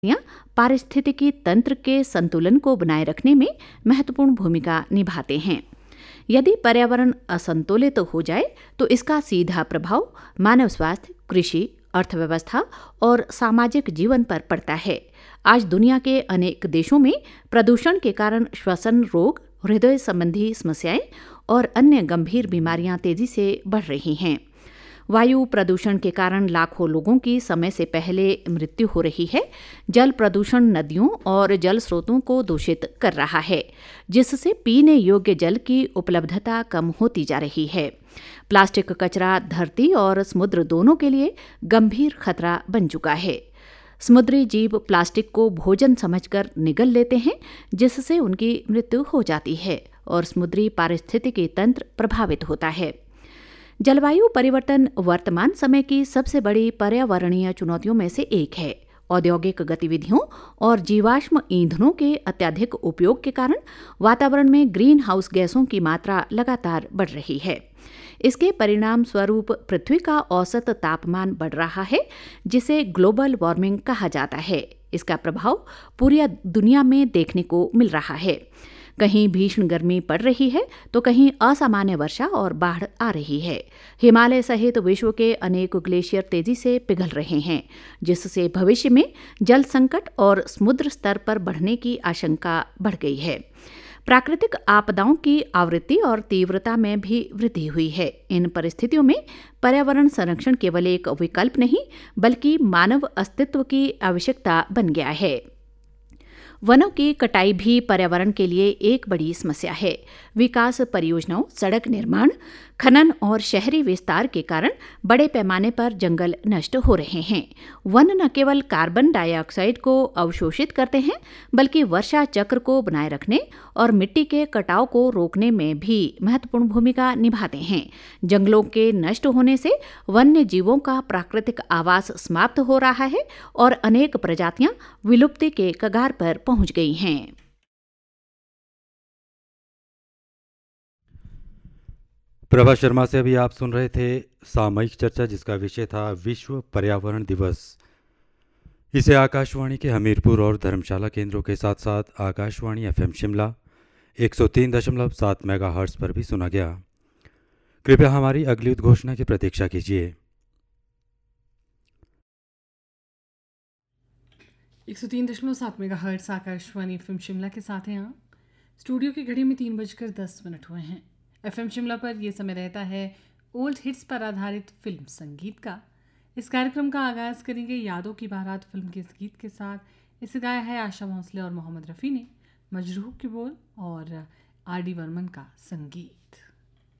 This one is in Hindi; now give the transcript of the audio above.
पारिस्थितिकी तंत्र के संतुलन को बनाए रखने में महत्वपूर्ण भूमिका निभाते हैं। यदि पर्यावरण असंतुलित हो जाए तो इसका सीधा प्रभाव मानव स्वास्थ्य, कृषि, अर्थव्यवस्था और सामाजिक जीवन पर पड़ता है। आज दुनिया के अनेक देशों में प्रदूषण के कारण श्वसन रोग, हृदय संबंधी समस्याएं और अन्य गंभीर बीमारियां तेजी से बढ़ रही हैं। वायु प्रदूषण के कारण लाखों लोगों की समय से पहले मृत्यु हो रही है। जल प्रदूषण नदियों और जल स्रोतों को दूषित कर रहा है, जिससे पीने योग्य जल की उपलब्धता कम होती जा रही है। प्लास्टिक कचरा धरती और समुद्र दोनों के लिए गंभीर खतरा बन चुका है। समुद्री जीव प्लास्टिक को भोजन समझकर निगल लेते हैं, जिससे उनकी मृत्यु हो जाती है और समुद्री पारिस्थितिकी तंत्र प्रभावित होता है। जलवायु परिवर्तन वर्तमान समय की सबसे बड़ी पर्यावरणीय चुनौतियों में से एक है। औद्योगिक गतिविधियों और जीवाश्म ईंधनों के अत्यधिक उपयोग के कारण वातावरण में ग्रीन हाउस गैसों की मात्रा लगातार बढ़ रही है। इसके परिणाम स्वरूप पृथ्वी का औसत तापमान बढ़ रहा है, जिसे ग्लोबल वार्मिंग कहा जाता है। इसका प्रभाव पूरी दुनिया में देखने को मिल रहा है। कहीं भीषण गर्मी पड़ रही है तो कहीं असामान्य वर्षा और बाढ़ आ रही है। हिमालय सहित विश्व के अनेक ग्लेशियर तेजी से पिघल रहे हैं, जिससे भविष्य में जल संकट और समुद्र स्तर पर बढ़ने की आशंका बढ़ गई है। प्राकृतिक आपदाओं की आवृत्ति और तीव्रता में भी वृद्धि हुई है। इन परिस्थितियों में पर्यावरण संरक्षण केवल एक विकल्प नहीं, बल्कि मानव अस्तित्व की आवश्यकता बन गया है। वनों की कटाई भी पर्यावरण के लिए एक बड़ी समस्या है। विकास परियोजनाओं, सड़क निर्माण, खनन और शहरी विस्तार के कारण बड़े पैमाने पर जंगल नष्ट हो रहे हैं। वन न केवल कार्बन डाइऑक्साइड को अवशोषित करते हैं, बल्कि वर्षा चक्र को बनाए रखने और मिट्टी के कटाव को रोकने में भी महत्वपूर्ण भूमिका निभाते हैं। जंगलों के नष्ट होने से वन्य जीवों का प्राकृतिक आवास समाप्त हो रहा है और अनेक प्रजातियां विलुप्ति के कगार पर पहुंच गई हैं। प्रभा शर्मा से अभी आप सुन रहे थे सामयिक चर्चा, जिसका विषय था विश्व पर्यावरण दिवस। इसे आकाशवाणी के हमीरपुर और धर्मशाला केंद्रों के साथ साथ आकाशवाणी एफएम शिमला 103.7 मेगाहर्ट्ज पर भी सुना गया। कृपया हमारी अगली उद्घोषणा की प्रतीक्षा कीजिए। 103.7 मेगाहर्ट्ज आकाशवाणी एफएम शिमला के साथ हैं आप। स्टूडियो की घड़ी में 3:10 हुए हैं। एफएम शिमला पर यह समय रहता है ओल्ड हिट्स पर आधारित फिल्म संगीत का। इस कार्यक्रम का आगाज करेंगे यादों की बारात फिल्म के इस गीत के साथ। इसे गाया है आशा भोसले और मोहम्मद रफ़ी ने। मजरूह के बोल और आर डी बर्मन का संगीत।